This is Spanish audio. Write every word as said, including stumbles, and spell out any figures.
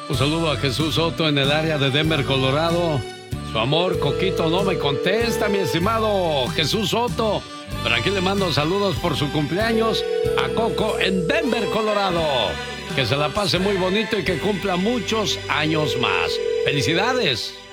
Un saludo a Jesús Soto en el área de Denver, Colorado. Su amor, Coquito, no me contesta, mi estimado Jesús Soto. Pero aquí le mando saludos por su cumpleaños a Coco en Denver, Colorado. Que se la pase muy bonito y que cumpla muchos años más. ¡Felicidades!